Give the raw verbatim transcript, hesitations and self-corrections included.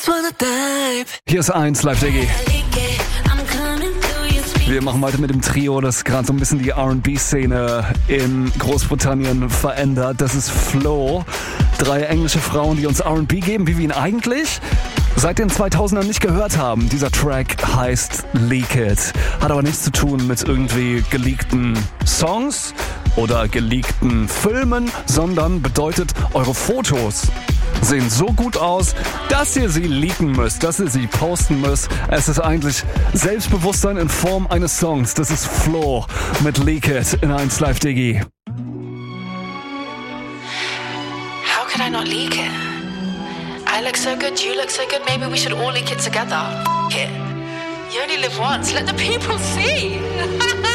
Hier ist eins Live Diggy. Wir machen weiter mit dem Trio, das gerade so ein bisschen die R und B-Szene in Großbritannien verändert. Das ist Flo. Drei englische Frauen, die uns R und B geben, wie wir ihn eigentlich seit den zweitausendern nicht gehört haben. Dieser Track heißt Leak It. Hat aber nichts zu tun mit irgendwie geleakten Songs oder geleakten Filmen, sondern bedeutet, eure Fotos sehen so gut aus, dass ihr sie leaken müsst, dass ihr sie posten müsst. Es ist eigentlich Selbstbewusstsein in Form eines Songs. Das ist Flo mit Leak It in eins Live Diggy. How could I not leak it? I look so good, you look so good, maybe we should all leak it together. F- it. You only live once, let the people see.